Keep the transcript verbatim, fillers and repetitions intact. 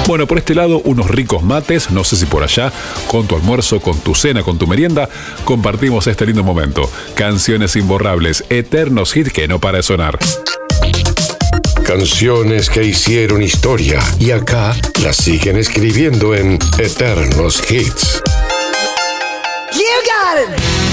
Bueno, por este lado, unos ricos mates, no sé si por allá, con tu almuerzo, con tu cena, con tu merienda, compartimos este lindo momento. Canciones imborrables, eternos hits que no para de sonar. Canciones que hicieron historia y acá las siguen escribiendo en Eternos Hits. You got it.